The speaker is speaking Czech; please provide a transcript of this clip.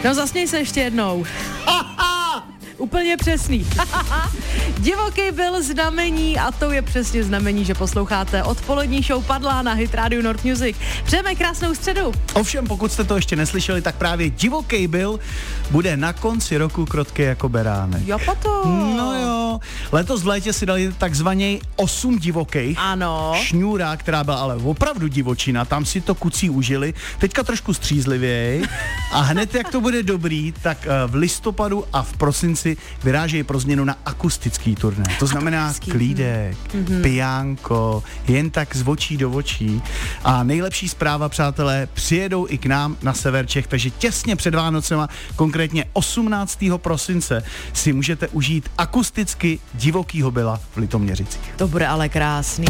No zasněj se ještě jednou. Úplně přesný. Divoký byl znamení a to je přesně znamení, že posloucháte odpolední show Padlá na Hit Radio North Music. Přejeme krásnou středu. Ovšem, pokud jste to ještě neslyšeli, tak právě Divoký byl bude na konci roku krotký jako beránek. Jo, potom. No jo. Letos v létě si dali takzvaně 8 divokých. Ano. Šňůra, která byla ale opravdu divočina, tam si to kucí užili. Teďka trošku střízlivěji. A hned jak to bude dobrý, tak v listopadu a v prosinci vyrážejí pro změnu na akustický turné. To znamená klídek, pijánko, jen tak z očí do očí. A nejlepší zpráva, přátelé, přijedou i k nám na sever Čech, takže těsně před Vánocema, konkrétně 18. prosince, si můžete užít akusticky Divokýho byla v Litoměřicích. To bude ale krásný.